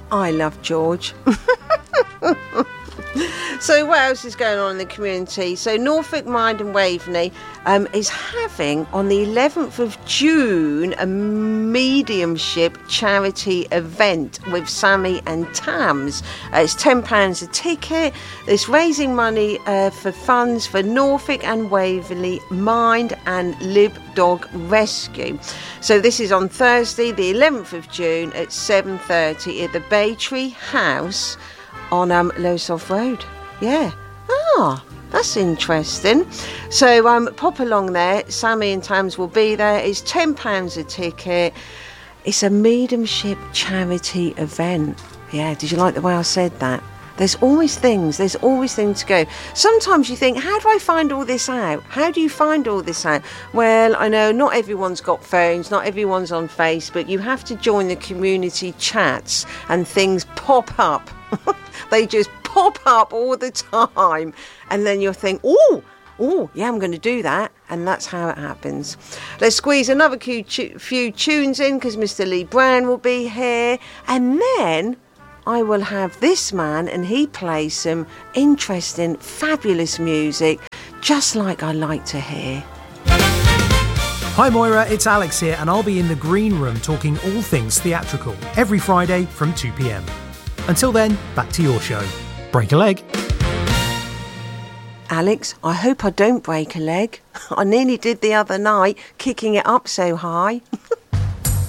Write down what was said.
I love George. So what else is going on in the community? So Norfolk, Mind and Waveney is having on the 11th of June a mediumship charity event with Sammy and Tams. It's £10 a ticket. It's raising money for funds for Norfolk and Waveney Mind and Lib Dog Rescue. So this is on Thursday the 11th of June at 7:30 at the Baytree House on Lowestoft Road. Yeah. That's interesting. So pop along there. Sammy and Tams will be there. It's £10 a ticket. It's a mediumship charity event. Yeah, did you like the way I said that? There's always things to go. Sometimes you think, how do I find all this out? How do you find all this out? Well, I know not everyone's got phones, not everyone's on Facebook. You have to join the community chats and things pop up. They just pop up all the time. And then you'll think, oh, yeah, I'm going to do that. And that's how it happens. Let's squeeze another few tunes in because Mr. Lee Brown will be here. And then I will have this man and he plays some interesting, fabulous music, just like I like to hear. Hi Moira, it's Alex here and I'll be in the green room talking all things theatrical every Friday from 2 p.m. Until then, back to your show. Break a leg. Alex, I hope I don't break a leg. I nearly did the other night, kicking it up so high.